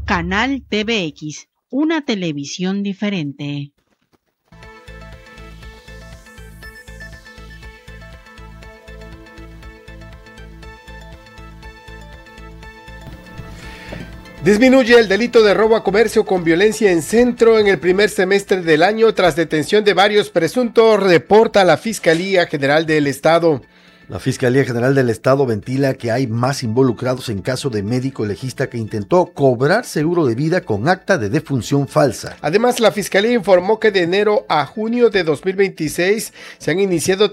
Canal TVX, una televisión diferente. Disminuye el delito de robo a comercio con violencia en Centro en el primer semestre del año tras detención de varios presuntos, reporta la Fiscalía General del Estado. La Fiscalía General del Estado ventila que hay más involucrados en caso de médico legista que intentó cobrar seguro de vida con acta de defunción falsa. Además, la Fiscalía informó que de enero a junio de 2026 se han iniciado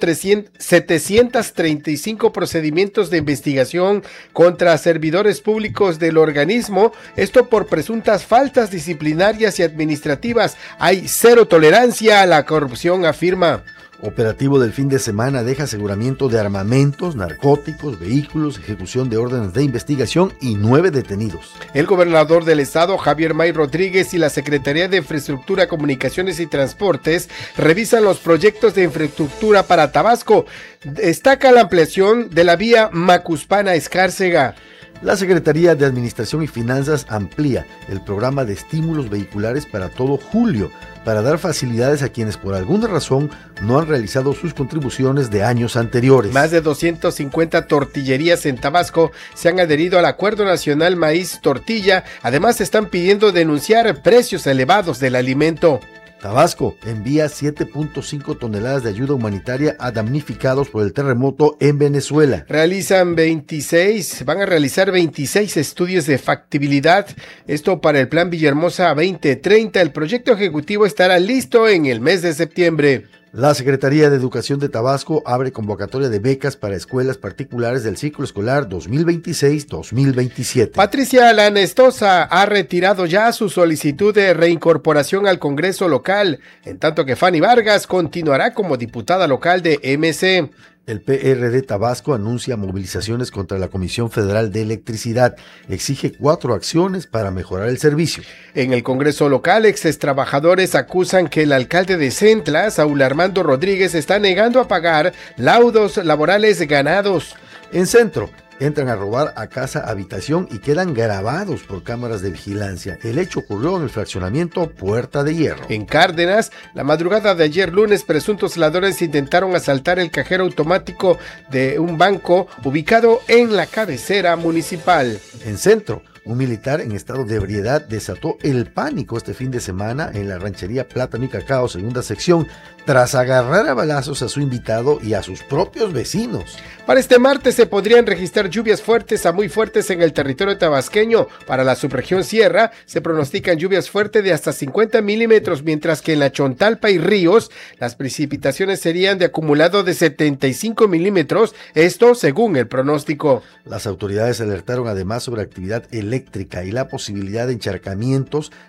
735 procedimientos de investigación contra servidores públicos del organismo, esto por presuntas faltas disciplinarias y administrativas. Hay cero tolerancia a la corrupción, afirma. Operativo del fin de semana deja aseguramiento de armamentos, narcóticos, vehículos, ejecución de órdenes de investigación y 9 detenidos. El gobernador del estado, Javier May Rodríguez, y la Secretaría de Infraestructura, Comunicaciones y Transportes revisan los proyectos de infraestructura para Tabasco. Destaca la ampliación de la vía Macuspana-Escárcega. La Secretaría de Administración y Finanzas amplía el programa de estímulos vehiculares para todo julio, para dar facilidades a quienes por alguna razón no han realizado sus contribuciones de años anteriores. Más de 250 tortillerías en Tabasco se han adherido al Acuerdo Nacional Maíz Tortilla. Además, están pidiendo denunciar precios elevados del alimento. Tabasco envía 7.5 toneladas de ayuda humanitaria a damnificados por el terremoto en Venezuela. Van a realizar 26 estudios de factibilidad, esto para el Plan Villahermosa 2030. El proyecto ejecutivo estará listo en el mes de septiembre. La Secretaría de Educación de Tabasco abre convocatoria de becas para escuelas particulares del ciclo escolar 2026-2027. Patricia Lanestosa ha retirado ya su solicitud de reincorporación al Congreso local, en tanto que Fanny Vargas continuará como diputada local de MC. El PRD Tabasco anuncia movilizaciones contra la Comisión Federal de Electricidad. Exige 4 acciones para mejorar el servicio. En el Congreso local, extrabajadores acusan que el alcalde de Centla, Saúl Armando Rodríguez, está negando a pagar laudos laborales ganados. En Centro, entran a robar a casa habitación y quedan grabados por cámaras de vigilancia. El hecho ocurrió en el fraccionamiento Puerta de Hierro. En Cárdenas, la madrugada de ayer lunes, presuntos ladrones intentaron asaltar el cajero automático de un banco ubicado en la cabecera municipal. En Centro, un militar en estado de ebriedad desató el pánico este fin de semana en la ranchería Plátano y Cacao, segunda sección, tras agarrar a balazos a su invitado y a sus propios vecinos. Para este martes se podrían registrar lluvias fuertes a muy fuertes en el territorio tabasqueño. Para la subregión Sierra se pronostican lluvias fuertes de hasta 50 milímetros, mientras que en la Chontalpa y Ríos las precipitaciones serían de acumulado de 75 milímetros, esto según el pronóstico. Las autoridades alertaron además sobre actividad eléctrica y la posibilidad de encharcamientos